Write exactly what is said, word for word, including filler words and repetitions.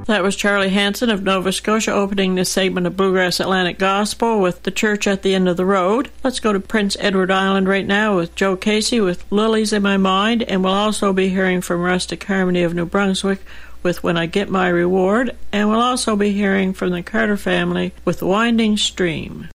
That was Charlie Hanson of Nova Scotia opening this segment of Bluegrass Atlantic Gospel with The Church at the End of the Road. Let's go to Prince Edward Island right now with Joe Casey with Lilies in My Mind, and we'll also be hearing from Rustic Harmony of New Brunswick with When I Get My Reward, and we'll also be hearing from the Carter family with Winding Stream.